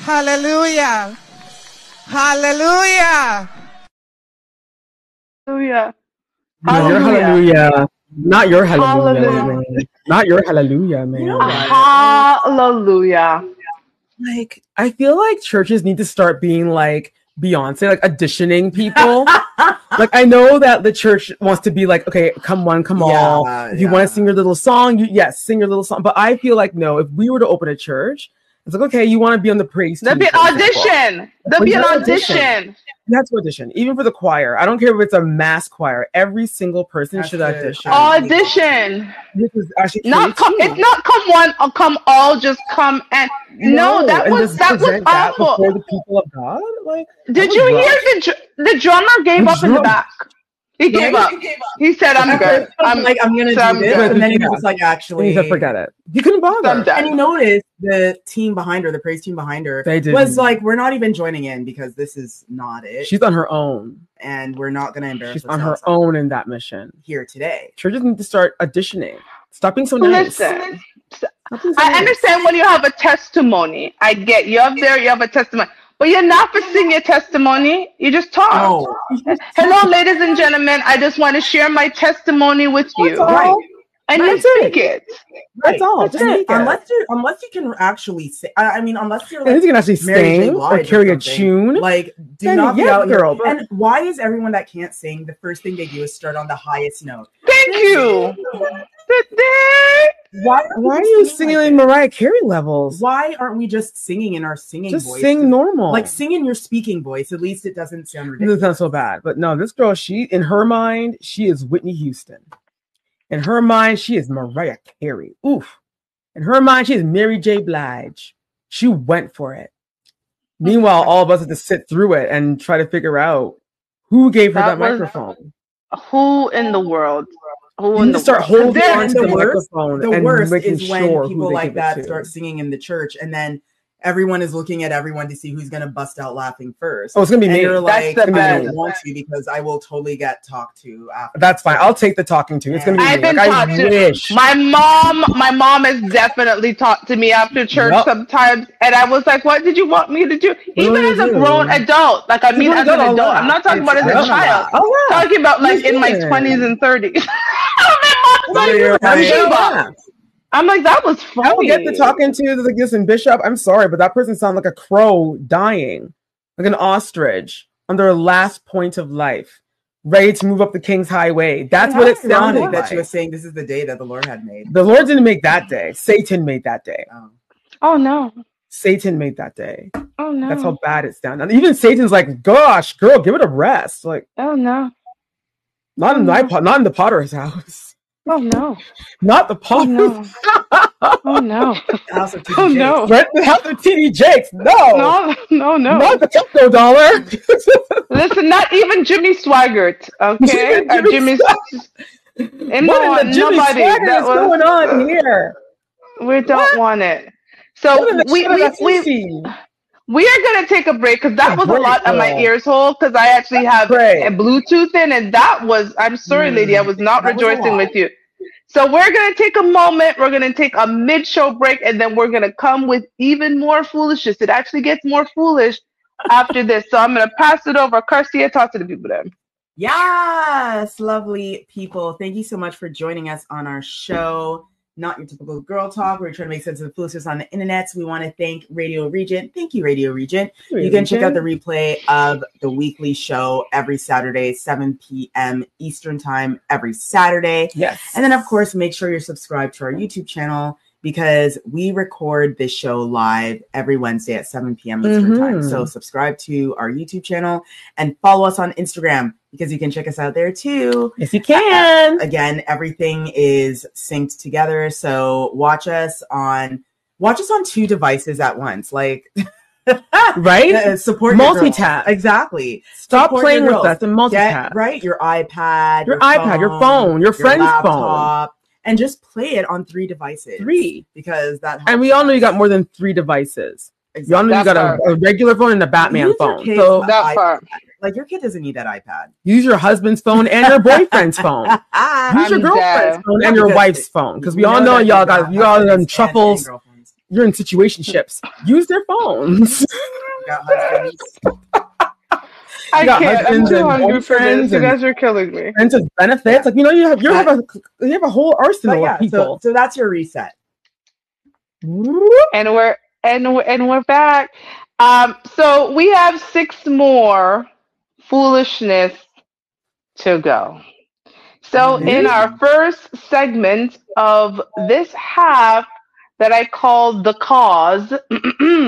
Hallelujah. Hallelujah. Hallelujah. No, your hallelujah. Not your hallelujah, man. Not your hallelujah, man. You know what? Hallelujah. Like, I feel like churches need to start being like Beyonce, like auditioning people. Like, I know that the church wants to be like, okay, come one, come all. If you want to sing your little song, sing your little song. But I feel like, no, if we were to open a church, it's like, okay, you want to be on the praise team. There'll be an audition. There'll be an audition. That's audition. Even for the choir. I don't care if it's a mass choir. Every single person should audition. Audition. This is actually it's not come one or come all, just come and no, that was awful. Before the people of God? Like, did you hear the drummer gave up in the back? He gave up. He said, "I'm good. I'm gonna do this," and then he was like, "Actually, he said, forget it." You couldn't bother. And you noticed the team behind her, the praise team behind her, was like, "We're not even joining in because this is not it. She's on her own, and we're not going to embarrass." She's on her own in that mission here today. Churches need to start auditioning. Stop being so nice. Listen, I understand when you have a testimony. I get you up there. You have a testimony. But you're not for singing your testimony. You just talk. No. Hello, ladies and gentlemen. I just want to share my testimony with you. Right. And you speak it. That's all. Just speak it. Unless you can actually sing. I mean, unless you're like, you can actually sing or carry a tune. Like, do not be out here. And why is everyone that can't sing, the first thing they do is start on the highest note? Thank you. Why are you singing in Mariah Carey levels? Why aren't we just singing in our singing voice? Just sing normal. Like, sing in your speaking voice. At least it doesn't sound ridiculous. It doesn't sound so bad. But no, this girl, in her mind, she is Whitney Houston. In her mind, she is Mariah Carey. Oof. In her mind, she is Mary J. Blige. She went for it. Meanwhile, all of us have to sit through it and try to figure out who gave her that microphone. Who in the world? Who in the start holding on to the microphone. The worst is when people like that start singing in the church, and then everyone is looking at everyone to see who's going to bust out laughing first. Oh, it's going to be me. You're like, I don't want to because I will totally get talked to after. That's fine. I'll take the talking to. It's going to be me. I wish. My mom has definitely talked to me after church sometimes, and I was like, "What did you want me to do?" Even as a grown adult, like as an adult. I'm not talking about as a child. Talking about like in my 20s and 30s. I'm like, that was funny. I will get to talking to like this and Bishop. I'm sorry, but that person sounded like a crow dying, like an ostrich on their last point of life, ready to move up the King's Highway. That's what it sounded like. That she was saying, this is the day that the Lord had made. The Lord didn't make that day. Satan made that day. Oh no. Satan made that day. Oh no. That's how bad it sounded. Even Satan's like, gosh, girl, give it a rest. Like, oh no. Not in the Potter's house. Oh no! Not the Potter. Oh no! Oh no! Right? The house of TD Jakes. No. Not the crypto dollar. Listen, not even Jimmy Swaggart. Okay, Jimmy. What in the Jimmy Swaggart is going on here? We don't want it. So we are going to take a break because that was a lot on my ears hole because I actually have a Bluetooth in, and that was, I'm sorry, lady, I was not rejoicing with you. So we're going to take a moment. We're going to take a mid-show break, and then we're going to come with even more foolishness. It actually gets more foolish after this. So I'm going to pass it over. Garcia, talk to the people there. Yes, lovely people. Thank you so much for joining us on our show. Not your typical girl talk. We're trying to make sense of the foolishness on the internet. So we want to thank Radio Regent. Thank you, Radio Regent. You can check out the replay of the weekly show every Saturday, 7 p.m. Eastern time every Saturday. Yes. And then, of course, make sure you're subscribed to our YouTube channel because we record this show live every Wednesday at 7 p.m. Eastern time. So subscribe to our YouTube channel and follow us on Instagram because you can check us out there too. Yes, you can. Again, everything is synced together. So watch us on 2 devices at once. Like, right? Support multitask. Exactly. Stop playing with us and multitask. Right? Your iPad, your phone, your friend's laptop, phone. And just play it on 3 devices. 3. Because that helps. And we all know you got more than 3 devices. Exactly. You all know you got a regular phone and a Batman phone. So that part. Like, your kid doesn't need that iPad. Use your husband's phone and your boyfriend's phone. Use your girlfriend's phone and your wife's phone. Because we all know y'all got truffles. you're in situationships. Use their phones. I can't. I'm too hungry for this. You guys are killing me. And to benefits, like you have a whole arsenal of people. So that's your reset. And we're back. So we have 6 more foolishness to go. So in our first segment of this half that I called the cause.